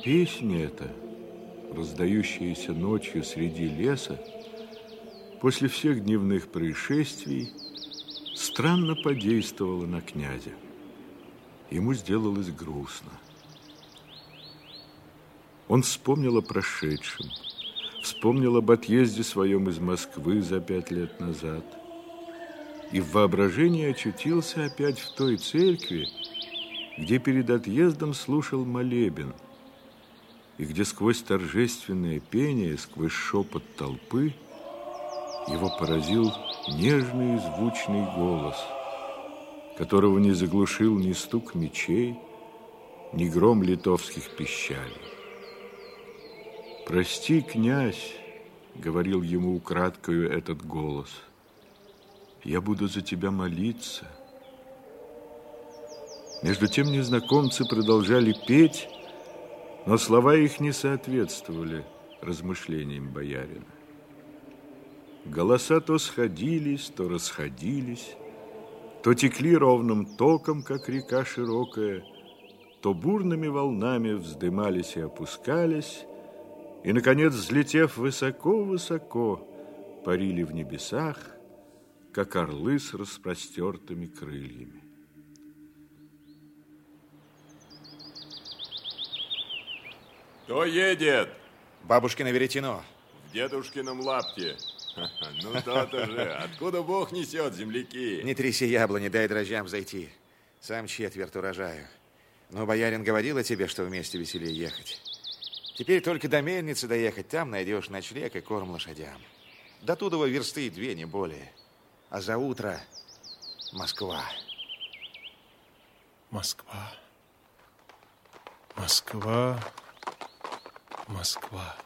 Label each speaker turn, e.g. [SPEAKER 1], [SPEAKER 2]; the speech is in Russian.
[SPEAKER 1] Песня эта, раздающаяся ночью среди леса, после всех дневных происшествий, странно подействовала на князя. Ему сделалось грустно. Он вспомнил о прошедшем, вспомнил об отъезде своем из Москвы за 5 лет назад. И в воображении очутился опять в той церкви, где перед отъездом слушал молебен, и где сквозь торжественное пение, сквозь шепот толпы его поразил нежный и звучный голос, которого не заглушил ни стук мечей, ни гром литовских пищалей. «Прости, князь», — говорил ему украдкою этот голос, — «я буду за тебя молиться». Между тем незнакомцы продолжали петь, но слова их не соответствовали размышлениям боярина. Голоса то сходились, то расходились, то текли ровным током, как река широкая, то бурными волнами вздымались и опускались, и, наконец, взлетев высоко-высоко, парили в небесах, как орлы с распростертыми крыльями.
[SPEAKER 2] Кто едет?
[SPEAKER 3] Бабушкино веретено.
[SPEAKER 2] В дедушкином лапте. Ну, то-то же. Откуда Бог несет, земляки?
[SPEAKER 3] Не тряси яблони, дай дрожжам зайти. Сам четверть урожаю. Но боярин говорил о тебе, что вместе веселее ехать. Теперь только до мельницы доехать, там найдешь ночлег и корм лошадям. До тудова версты 2, не более. А за утро Москва.
[SPEAKER 4] Москва. Москва. Москва.